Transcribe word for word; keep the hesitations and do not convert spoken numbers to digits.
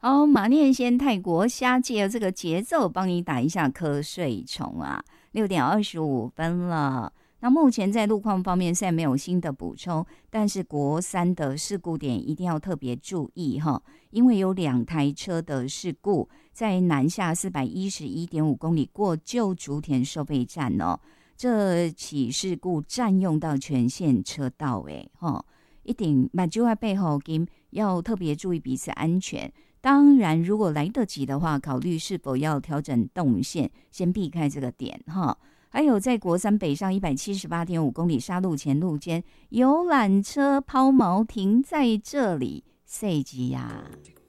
好，马念先泰国虾借这个节奏帮你打一下瞌睡虫啊，六点二十五分了。那目前在路况方面，现在没有新的补充，但是国三的事故点一定要特别注意哈，因为有两台车的事故，在南下四百一十一点五公里过旧竹田收费站哦，这起事故占用到全线车道诶哈，一定马就在背后跟要特别注意彼此安全。当然，如果来得及的话，考虑是否要调整动线，先避开这个点哈。还有在国三北上一百七十八点五公里沙路前路间，游览车抛锚停在这里，塞机呀！